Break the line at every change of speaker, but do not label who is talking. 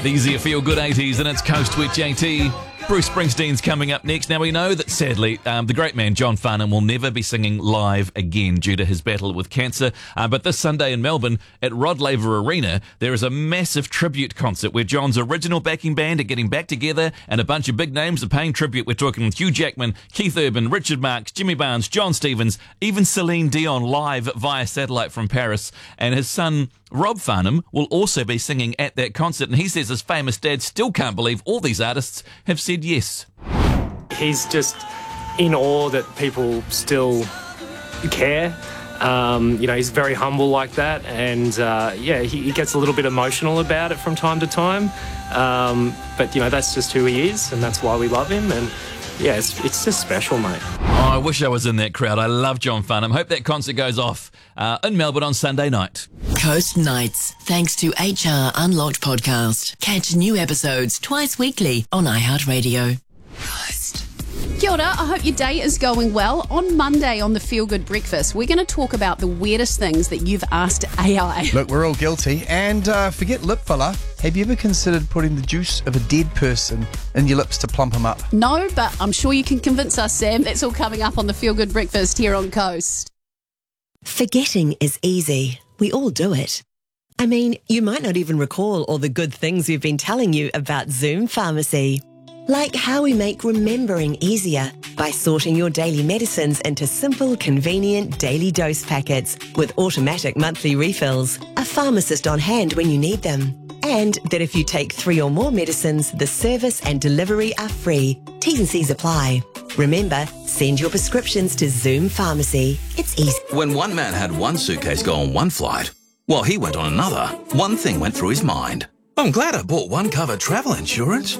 These are your Feel Good 80s, and it's Coast with JT. Bruce Springsteen's coming up next. Now, we know that, sadly, the great man John Farnham will never be singing live again due to his battle with cancer. But this Sunday in Melbourne at Rod Laver Arena, there is a massive tribute concert where John's original backing band are getting back together and a bunch of big names are paying tribute. We're talking Hugh Jackman, Keith Urban, Richard Marx, Jimmy Barnes, John Stevens, even Celine Dion live via satellite from Paris. And his son, Rob Farnham, will also be singing at that concert, and he says his famous dad still can't believe all these artists have said yes.
He's just in awe that people still care. He's very humble like that, and he gets a little bit emotional about it from time to time. But that's just who he is, and that's why we love him. And yeah, it's just special, mate.
Oh, I wish I was in that crowd. I love John Farnham. Hope that concert goes off in Melbourne on Sunday night.
Coast Nights, thanks to HR Unlocked podcast. Catch new episodes twice weekly on iHeartRadio. Coast.
Kia ora, I hope your day is going well. On Monday on the Feel Good Breakfast, we're going to talk about the weirdest things that you've asked AI.
Look, we're all guilty. And forget lip filler. Have you ever considered putting the juice of a dead person in your lips to plump them up?
No, but I'm sure you can convince us, Sam. That's all coming up on the Feel Good Breakfast here on Coast.
Forgetting is easy. We all do it. I mean, you might not even recall all the good things we've been telling you about Zoom Pharmacy. Like how we make remembering easier by sorting your daily medicines into simple, convenient daily dose packets with automatic monthly refills, a pharmacist on hand when you need them. And that if you take 3 or more medicines, the service and delivery are free. T's and C's apply. Remember, send your prescriptions to Zoom Pharmacy. It's easy.
When one man had one suitcase go on one flight, while he went on another, one thing went through his mind. I'm glad I bought one cover travel insurance.